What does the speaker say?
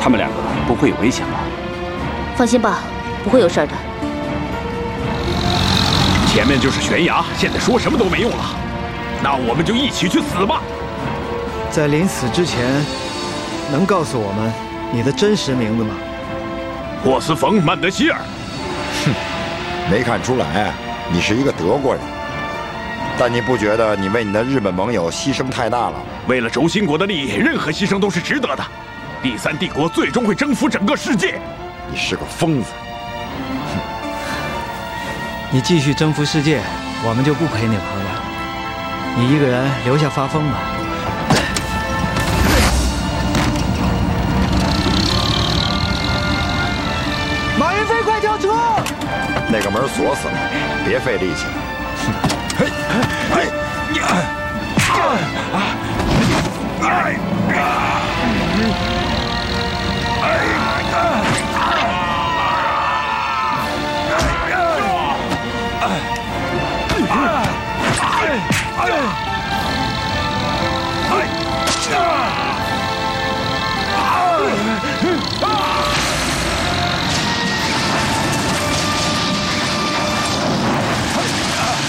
他们两个不会有危险吧？ 放心吧，不会有事的。 前面就是悬崖，现在说什么都没用了。那我们就一起去死吧！ 在临死之前，能告诉我们你的真实名字吗？ 霍斯冯·曼德希尔。 哼，没看出来，你是一个德国人。但你不觉得你为你的日本盟友牺牲太大了？ 为了轴心国的利益，任何牺牲都是值得的。第三帝国最终会征服整个世界。 你是个疯子。 你继续征服世界，我们就不陪你玩了。你一个人留下发疯吧。马云飞，快跳车！ 那个门锁死了，别费力气了。嘿，嘿，你，